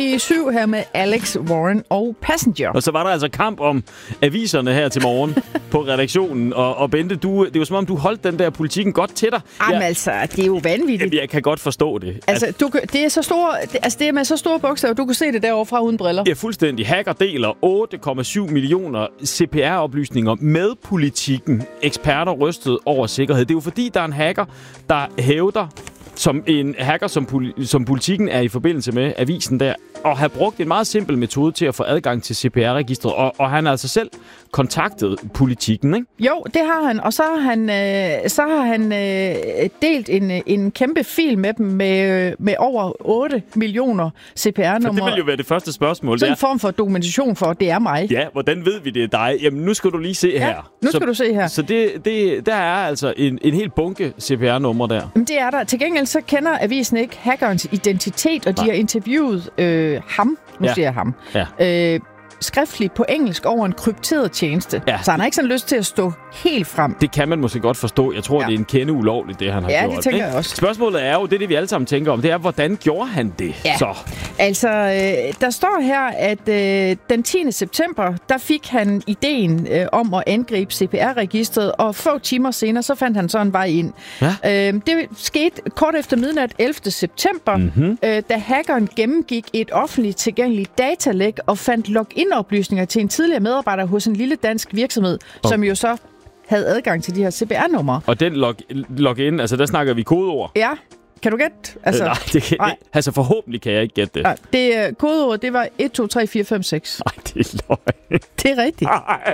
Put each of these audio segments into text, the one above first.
i 7 her med Alex Warren og Passenger. Og så var der altså kamp om aviserne her til morgen på redaktionen. Og Bente, det er jo som om, du holdt den der Politikken godt til dig. Jamen altså, det er jo vanvittigt. Jamen, jeg kan godt forstå det. Altså, det er så store, det er med så store bogstaver, du kan se det derovre fra uden briller. Ja, fuldstændig. Hacker deler 8,7 millioner CPR-oplysninger med Politikken. Eksperter rystet over sikkerhed. Det er jo fordi, der er en hacker, der hævder, som en hacker, som Politikken er i forbindelse med avisen der, og har brugt en meget simpel metode til at få adgang til CPR-registret. Og han har altså selv kontaktet Politikken, ikke? Jo, det har han. Og så har han delt en kæmpe fil med dem med over 8 millioner CPR-numre. Det vil jo være det første spørgsmål. Sådan en form for dokumentation for, at det er mig. Ja, hvordan ved vi, det er dig? Jamen, nu skal du lige se her. Nu skal du se her. Så der er altså en hel bunke CPR-numre der. Jamen, det er der. Til gengæld så kender avisen ikke hackerens identitet, og de har interviewet ham. Nu siger jeg ham. Ja. Skriftligt på engelsk over en krypteret tjeneste. Ja. Så han har ikke sådan lyst til at stå helt frem. Det kan man måske godt forstå. Jeg tror, det er en kende ulovligt, det han har gjort. Ja, det tænker jeg også. Spørgsmålet er jo, det vi alle sammen tænker om, det er, hvordan gjorde han det så? Altså, der står her, at den 10. september, der fik han ideen om at angribe CPR-registret, og få timer senere, så fandt han så en vej ind. Ja. Det skete kort efter midnat 11. september, da hackeren gennemgik et offentligt tilgængeligt datalæk og fandt login-oplysninger til en tidligere medarbejder hos en lille dansk virksomhed, som jo så havde adgang til de her CPR-numre. Og den login, altså der snakker vi kodeord. Ja. Kan du gætte? Altså, nej, altså forhåbentlig kan jeg ikke gætte det. Nej, det kodeord, det var 1, 2, 3, 4, 5, 6. Nej, det er løgn. Det er rigtigt.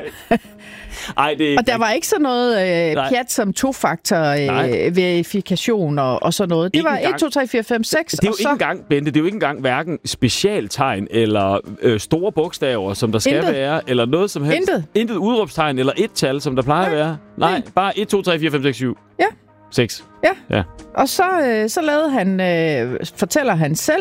Ej, det og der var ikke sådan noget pjat som tofaktor-verifikation og sådan noget. Det var 1, 2, 3, 4, 5, 6. Det er jo ikke engang, Bente, det er jo ikke engang hverken specialtegn eller store bogstaver, som der skal være, eller noget som helst. Intet udråbstegn eller et tal, som der plejer at være. Nej, bare 1, 2, 3, 4, 5, 6, 7. Ja. 6. Ja. Og så lavede han, fortæller han selv,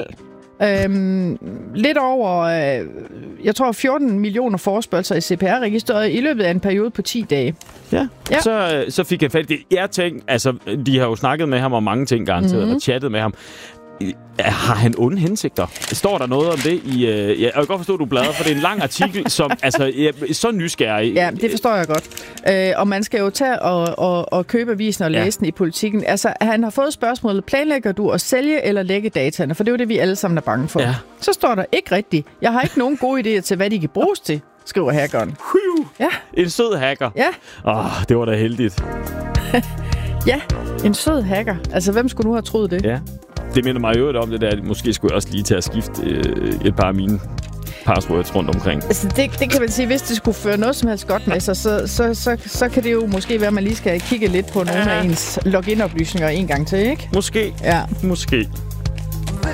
lidt over, jeg tror 14 millioner forespørgelser i CPR-registeret i løbet af en periode på 10 dage. Ja. Så fik han fat i det. Jeg tænkte, altså, de har jo snakket med ham om mange ting garanteret, og chattet med ham. Har han onde hensigter? Står der noget om det i... jeg kan godt forstå, at du bladrer, for det er en lang artikel, som altså så nysgerrig. Ja, det forstår jeg godt. Og man skal jo tage og købe avisen og læse den i Politikken. Altså, han har fået spørgsmålet, planlægger du at sælge eller lægge dataene? For det er jo det, vi alle sammen er bange for. Ja. Så står der ikke rigtigt. Jeg har ikke nogen gode idéer til, hvad de kan bruges til, skriver hackeren. Ja. En sød hacker. Ja. Det var da heldigt. Ja, en sød hacker. Altså, hvem skulle nu have troet det? Ja. Det minder mig jo om det der, måske skulle jeg også lige til at skifte et par af mine passwords rundt omkring. Altså det kan man sige, hvis det skulle føre noget som helst godt med sig, så kan det jo måske være, at man lige skal kigge lidt på nogle af ens login-oplysninger en gang til, ikke? Måske. Ja. Måske.